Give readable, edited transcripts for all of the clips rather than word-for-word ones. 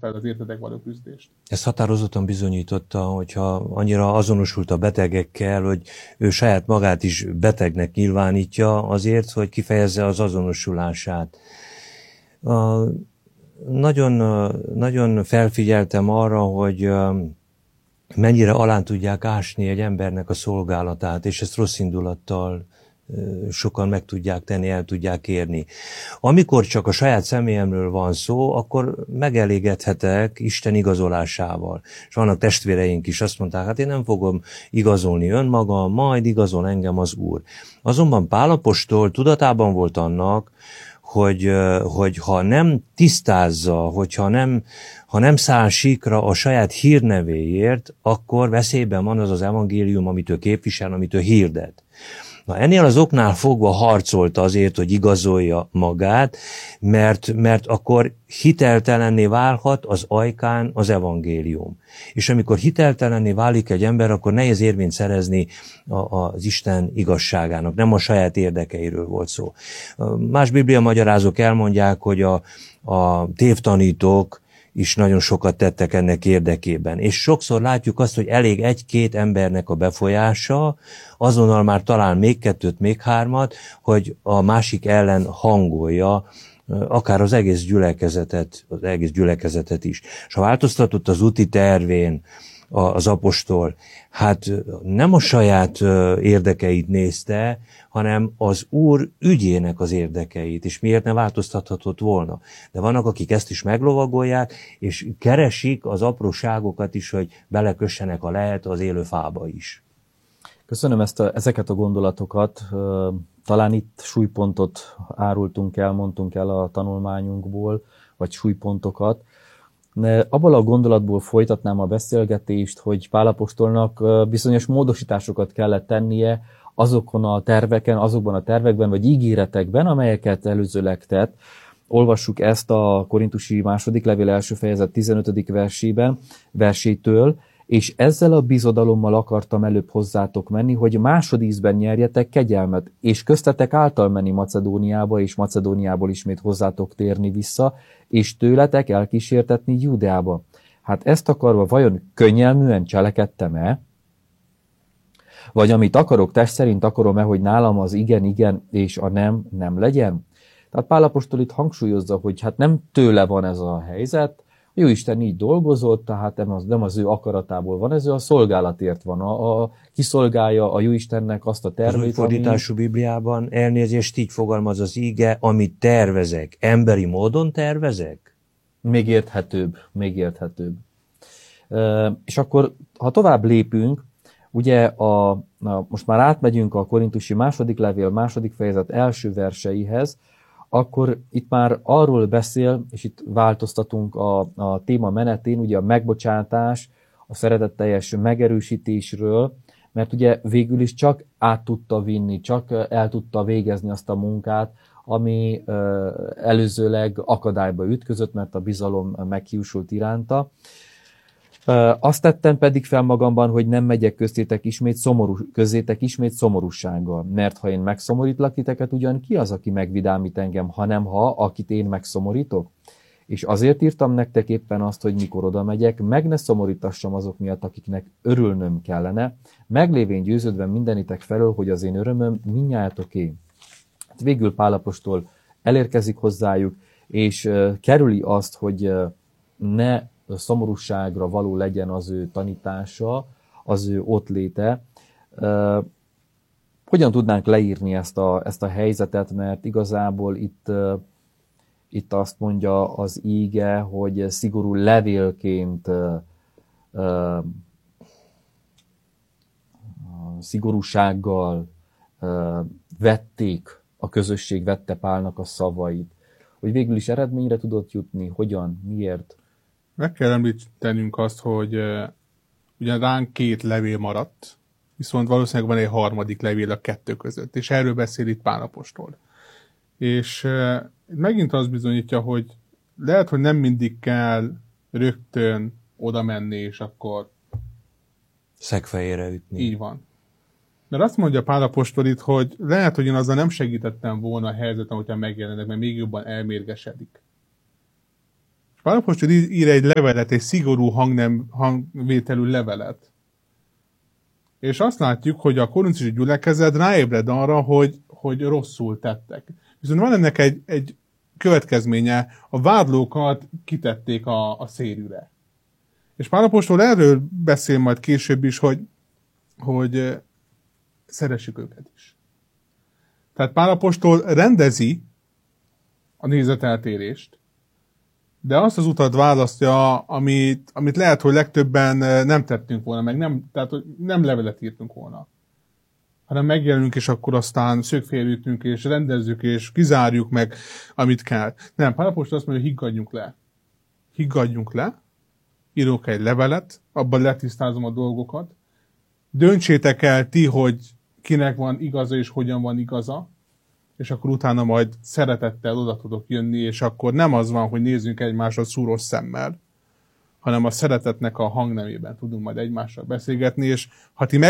fel az értetek való küzdést. Ezt határozottan bizonyította, hogyha annyira azonosult a betegekkel, hogy ő saját magát is betegnek nyilvánítja azért, hogy kifejezze az azonosulását. Nagyon felfigyeltem arra, hogy mennyire alán tudják ásni egy embernek a szolgálatát, és ezt rossz indulattal sokan meg tudják tenni, el tudják érni. Amikor csak a saját személyemről van szó, akkor megelégedhetek Isten igazolásával. És vannak testvéreink is, azt mondták, hát én nem fogom igazolni önmagam, majd igazol engem az Úr. Azonban Pál apostol tudatában volt annak, hogy ha nem tisztázza, ha nem száll síkra a saját hírnevéért, akkor veszélyben van az az evangélium, amit ő képvisel, amit ő hirdet. Na, ennél az oknál fogva harcolt azért, hogy igazolja magát, mert akkor hiteltelenné válhat az ajkán az evangélium. És amikor hiteltelenné válik egy ember, akkor nehéz érvényt szerezni az Isten igazságának. Nem a saját érdekeiről volt szó. Más biblia magyarázók elmondják, hogy a tévtanítók is nagyon sokat tettek ennek érdekében. És sokszor látjuk azt, hogy elég egy-két embernek a befolyása, azonnal már talán még kettőt, még hármat, hogy a másik ellen hangolja, akár az egész gyülekezetet is. És ha változtatott az úti tervén az apostol, hát nem a saját érdekeit nézte, hanem az Úr ügyének az érdekeit, és miért ne változtathatott volna. De vannak, akik ezt is meglovagolják, és keresik az apróságokat is, hogy belekössenek a lehet az élő fába is. Köszönöm ezeket a gondolatokat. Talán itt súlypontot árultunk el, mondtunk el a tanulmányunkból, vagy súlypontokat. Abból a gondolatból folytatnám a beszélgetést, hogy Pál apostolnak bizonyos módosításokat kellett tennie azokon a terveken, azokban a tervekben, vagy ígéretekben, amelyeket előzőleg tett. Olvassuk ezt a Korintusi második levél első fejezet 15. versétől, és ezzel a bizodalommal akartam előbb hozzátok menni, hogy másodízben nyerjetek kegyelmet, és köztetek által menni Macedóniába, és Macedóniából ismét hozzátok térni vissza, és tőletek elkísértetni Júdeába. Hát ezt akarva vajon könnyelműen cselekedtem-e? Vagy amit akarok, test szerint akarom-e, hogy nálam az igen, igen, és a nem, nem legyen? Tehát Pál apostol itt hangsúlyozza, hogy hát nem tőle van ez a helyzet, Jóisten így dolgozott, tehát nem az ő akaratából van, ez ő a szolgálatért van, kiszolgálja a Jóistennek azt a tervét. Az új fordítású Bibliában elnézést így fogalmaz az íge, amit tervezek, emberi módon tervezek? Még érthetőbb. És akkor, ha tovább lépünk, ugye most már átmegyünk a Korintusi második levél második fejezet első verseihez, akkor itt már arról beszél, és itt változtatunk a téma menetén, ugye a megbocsátás, a szeretetteljes megerősítésről, mert ugye végül is csak át tudta vinni, csak el tudta végezni azt a munkát, ami előzőleg akadályba ütközött, mert a bizalom meghiúsult iránta. Azt tettem pedig fel magamban, hogy nem megyek közzétek ismét szomorúsággal, mert ha én megszomorítlak titeket, ugyan ki az, aki megvidámít engem, hanem akit én megszomorítok? És azért írtam nektek éppen azt, hogy mikor oda megyek, meg ne szomorítassam azok miatt, akiknek örülnöm kellene, meglévén győződve mindenitek felől, hogy az én örömöm mindnyájatoké. Hát végül Pál apostol elérkezik hozzájuk, és kerüli azt, hogy ne szomorúságra való legyen az ő tanítása, az ő ottléte. Hogyan tudnánk leírni ezt a helyzetet, mert igazából itt azt mondja az íge, hogy szigorú levélként szigorúsággal vették, a közösség vette Pálnak a szavait. Hogy végül is eredményre tudott jutni, hogyan, miért? Meg kell említenünk azt, hogy ugyan ránk 2 levél maradt, viszont valószínűleg van egy harmadik levél a 2 között, és erről beszél itt Pál apostol. És megint az bizonyítja, hogy lehet, hogy nem mindig kell rögtön oda menni, és akkor szegfejére ütni. Így van. Mert azt mondja Pál apostol itt, hogy lehet, hogy én azzal nem segítettem volna a helyzetem, hogyha megjelennek, mert még jobban elmérgesedik. Pál apostol ír egy levelet, egy szigorú hangvételű levelet. És azt látjuk, hogy a korintusi gyülekezet ráébred arra, hogy rosszul tettek. Viszont van ennek egy következménye, a vádlókat kitették a szérűre. És Pál apostol erről beszél majd később is, hogy szeressük őket is. Tehát Pál apostol rendezi a nézeteltérést, de azt az utat választja, amit lehet, hogy legtöbben nem tettünk volna, tehát hogy nem levelet írtunk volna, hanem megjelenünk, és akkor aztán szögfélítünk, és rendezzük, és kizárjuk meg, amit kell. Nem, Pál apostol azt mondja, hogy higgadjunk le, írok egy levelet, abban letisztázom a dolgokat, döntsétek el ti, hogy kinek van igaza, és hogyan van igaza, és akkor utána majd szeretettel oda tudok jönni, és akkor nem az van, hogy nézzünk egymásra szúrós szemmel, hanem a szeretetnek a hangnemében tudunk majd egymással beszélgetni, és ha ti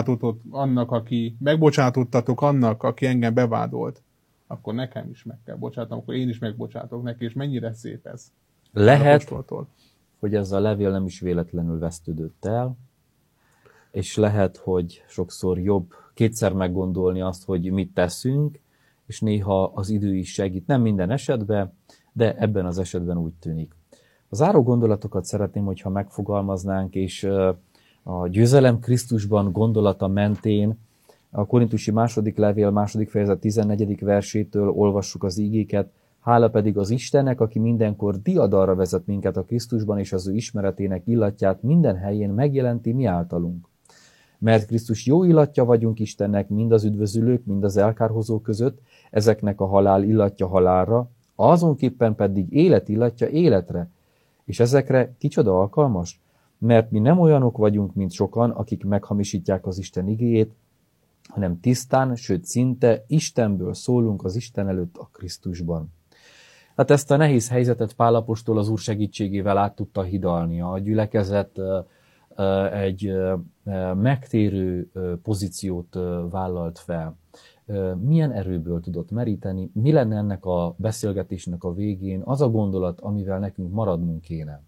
megbocsátottatok annak, aki engem bevádolt, akkor nekem is meg kell bocsátom, akkor én is megbocsátok neki, és mennyire szép ez. Lehet, hogy ez a levél nem is véletlenül vesztődött el, és lehet, hogy sokszor jobb kétszer meggondolni azt, hogy mit teszünk, és néha az idő is segít, nem minden esetben, de ebben az esetben úgy tűnik. A záró gondolatokat szeretném, hogyha megfogalmaznánk, és a győzelem Krisztusban gondolata mentén a korintusi második levél, második fejezet 14. versétől olvassuk az igéket, hála pedig az Istennek, aki mindenkor diadalra vezet minket a Krisztusban, és az ő ismeretének illatját minden helyén megjelenti mi általunk. Mert Krisztus jó illatja vagyunk Istennek, mind az üdvözülők, mind az elkárhozók között, ezeknek a halál illatja halálra, azonképpen pedig élet illatja életre. És ezekre kicsoda alkalmas? Mert mi nem olyanok vagyunk, mint sokan, akik meghamisítják az Isten igéjét, hanem tisztán, sőt szinte Istenből szólunk az Isten előtt a Krisztusban. Hát ezt a nehéz helyzetet Pál apostol az Úr segítségével át tudta hidalni. A gyülekezet egy megtérő pozíciót vállalt fel. Milyen erőből tudott meríteni? Mi lenne ennek a beszélgetésnek a végén az a gondolat, amivel nekünk maradnunk kéne?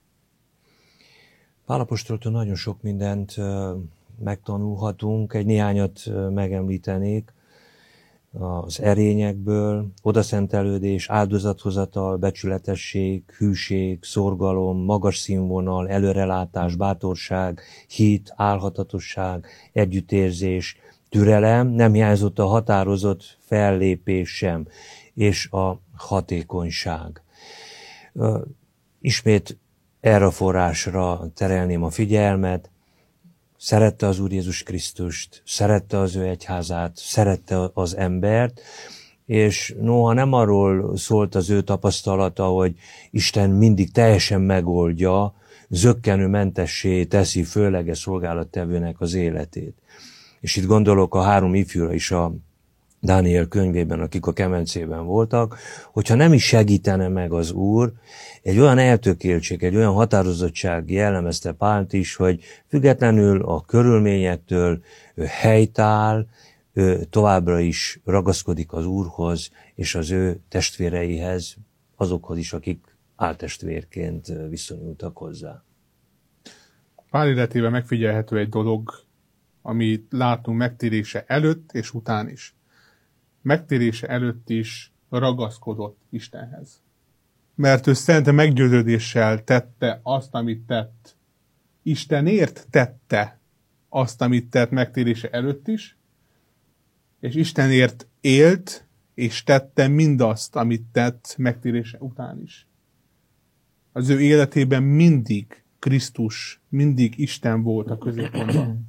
Pál apostoltól nagyon sok mindent megtanulhatunk, egy néhányat megemlítenék. Az erényekből, odaszentelődés, áldozathozatal, becsületesség, hűség, szorgalom, magas színvonal, előrelátás, bátorság, hit, álhatatosság, együttérzés, türelem, nem hiányzott a határozott fellépés sem, és a hatékonyság. Ismét erre a forrásra terelném a figyelmet. Szerette az Úr Jézus Krisztust, szerette az ő egyházát, szerette az embert, és noha nem arról szólt az ő tapasztalata, hogy Isten mindig teljesen megoldja, zökkenőmentessé teszi főleges szolgálattevőnek az életét. És itt gondolok a 3 ifjúra is a Dániel könyvében, akik a kemencében voltak, hogyha nem is segítene meg az Úr, egy olyan eltökéltség, egy olyan határozottság jellemezte Pált is, hogy függetlenül a körülményektől ő helytáll, ő továbbra is ragaszkodik az Úrhoz, és az ő testvéreihez, azokhoz is, akik áltestvérként viszonyultak hozzá. Pál életében megfigyelhető egy dolog, amit látunk megtérése előtt és után is. Megtérése előtt is ragaszkodott Istenhez. Mert ő szent meggyőződéssel tette azt, amit tett. Istenért tette azt, amit tett megtérése előtt is, és Istenért élt, és tette mindazt, amit tett megtérése után is. Az ő életében mindig Krisztus, mindig Isten volt a középpontban.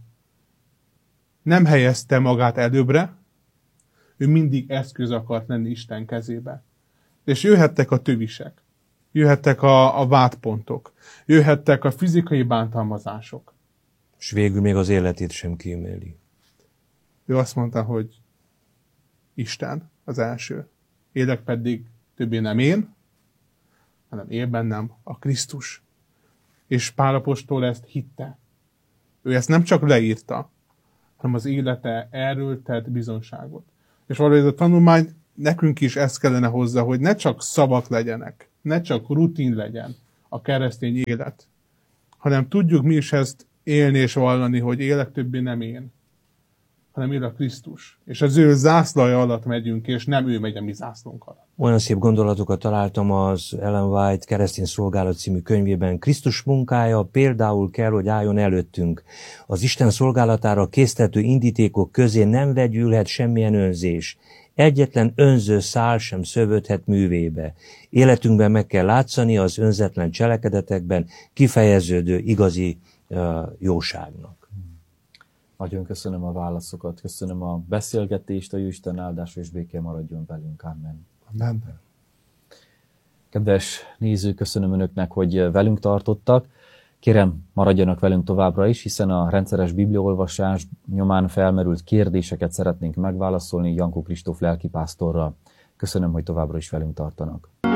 Nem helyezte magát előbbre, ő mindig eszköz akart lenni Isten kezébe. És jöhettek a tövisek, jöhettek a vádpontok, jöhettek a fizikai bántalmazások. És végül még az életét sem kíméli. Ő azt mondta, hogy Isten az első. Élek pedig többé nem én, hanem él bennem a Krisztus. És Pál apostol ezt hitte. Ő ezt nem csak leírta, hanem az élete erről tett bizonságot. És valahogy ez a tanulmány nekünk is ezt kellene hozzá, hogy ne csak szavak legyenek, ne csak rutin legyen a keresztény élet, hanem tudjuk mi is ezt élni és vallani, hogy élek többé nem én, hanem él a Krisztus. És az ő zászlaja alatt megyünk, és nem ő megy a mi zászlónk alatt. Olyan szép gondolatokat találtam az Ellen White Keresztény Szolgálat című könyvében. Krisztus munkája például kell, hogy álljon előttünk. Az Isten szolgálatára késztető indítékok közé nem vegyülhet semmilyen önzés. Egyetlen önző szál sem szövődhet művébe. Életünkben meg kell látszani az önzetlen cselekedetekben kifejeződő igazi jóságnak. Nagyon köszönöm a válaszokat, köszönöm a beszélgetést, a Jóisten áldása és béke maradjon velünk. Amen. Amen. Kedves nézők, köszönöm Önöknek, hogy velünk tartottak. Kérem, maradjanak velünk továbbra is, hiszen a rendszeres bibliaolvasás nyomán felmerült kérdéseket szeretnénk megválaszolni Jankó Kristóf lelkipásztorral. Köszönöm, hogy továbbra is velünk tartanak.